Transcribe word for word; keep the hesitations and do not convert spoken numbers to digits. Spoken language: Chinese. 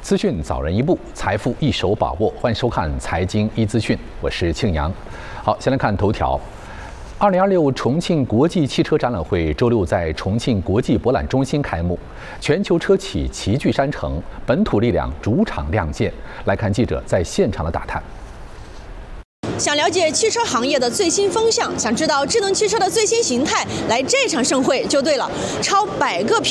资讯早人一步，财富一手把握。欢迎收看《财经一资讯》，我是庆阳。好，先来看头条。二零二六重庆国际汽车展览会周六在重庆国际博览中心开幕，全球车企齐聚山城，本土力量主场亮剑。来看记者在现场的打探。 想了解汽车行业的最新风向，想知道智能汽车的最新形态，来这场盛会就对了。超百个